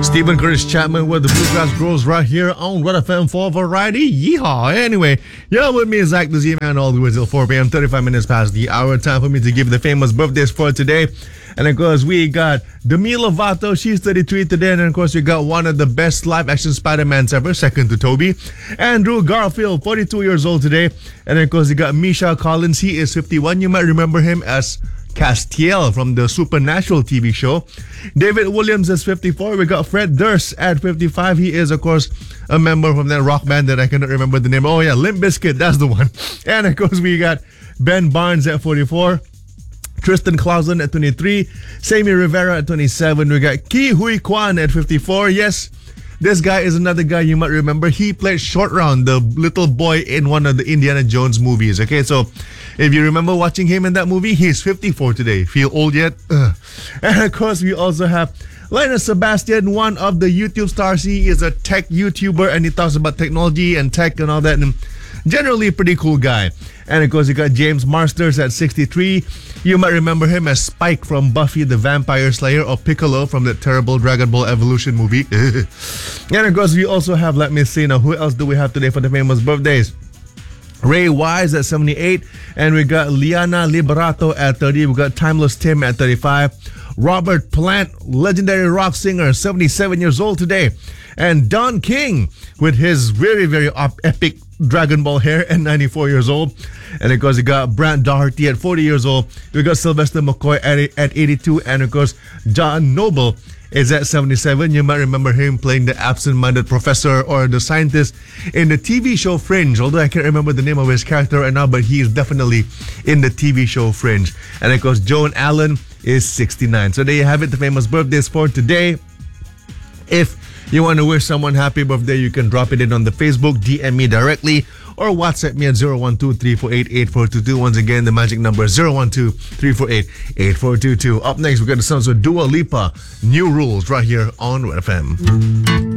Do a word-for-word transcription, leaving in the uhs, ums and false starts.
Stephen Curtis Chapman with the Bluegrass Grows right here on Red F M for Variety. Yeehaw. Anyway, you're with me, Zach the Z-Man, all the way till four p.m. thirty-five minutes past the hour. Time for me to give the famous birthdays for today. And of course, we got Demi Lovato. She's thirty-three today. And of course, we got one of the best live-action Spider-Mans ever, second to Toby. Andrew Garfield, forty-two years old today. And of course, we got Misha Collins. He is fifty-one. You might remember him as Castiel from the Supernatural T V show. David Williams is fifty-four. We got Fred Durst at fifty-five. He is, of course, a member from that rock band that I cannot remember the name. Oh, yeah, Limp Bizkit. That's the one. And, of course, we got Ben Barnes at forty-four. Tristan Clausen at twenty-three. Sammy Rivera at twenty-seven. We got Ki Hui Kwan at fifty-four. Yes, this guy is another guy you might remember. He played Short Round, the little boy in one of the Indiana Jones movies. Okay, so if you remember watching him in that movie, he's fifty-four today. Feel old yet? Ugh. And of course, we also have Linus Sebastian, one of the YouTube stars. He is a tech YouTuber and he talks about technology and tech and all that. And generally a pretty cool guy. And of course, you got James Marsters at sixty-three. You might remember him as Spike from Buffy the Vampire Slayer or Piccolo from the terrible Dragon Ball Evolution movie. And of course, we also have, let me see now, who else do we have today for the famous birthdays? Ray Wise at seventy-eight. And we got Liana Liberato at thirty. We got Timeless Tim at thirty-five. Robert Plant, legendary rock singer, seventy-seven years old today. And Don King with his very, very op- epic Dragon Ball hair and ninety-four years old. And of course, you got Brant Doherty at forty years old. We got Sylvester McCoy at, at eighty-two. And of course, John Noble is at seventy-seven. You might remember him playing the absent-minded professor or the scientist in the T V show Fringe. Although I can't remember the name of his character right now, but he is definitely in the T V show Fringe. And of course, Joan Allen is sixty-nine. So there you have it, the famous birthdays for today. If you want to wish someone happy birthday, you can drop it in on the Facebook, D M me directly, or WhatsApp me at zero one two, three four eight, eight four two two. Once again, the magic number is zero one two, three four eight, eight four two two. Up next, we got the sounds of Dua Lipa, New Rules, right here on Red F M.